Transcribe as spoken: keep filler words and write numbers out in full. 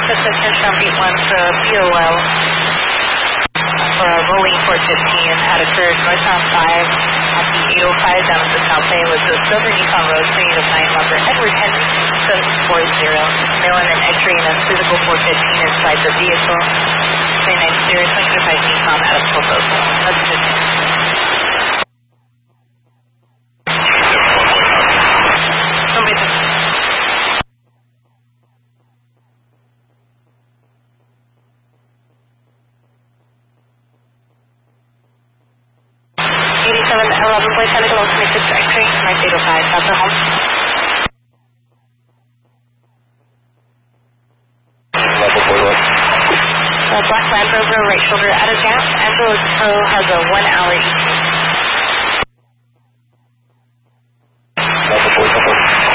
assistance from eight one for B O L for a rolling four fifteen had occurred northbound five at the eight oh five down at the South Bay with the Silver Yukon Road, twenty to nine number Edward Henry seven four zero. Mail-in and entering a physical four fifteen inside the vehicle. three nine zero, twenty-five Yukon out of Hoboken. That's good. eighty-seven eleven point seven Hello, twenty-six X-ray, nine eight oh five, Doctor Home. Uh, Black Land Rover, right shoulder out of gas. Angela Pro has a one hour E T.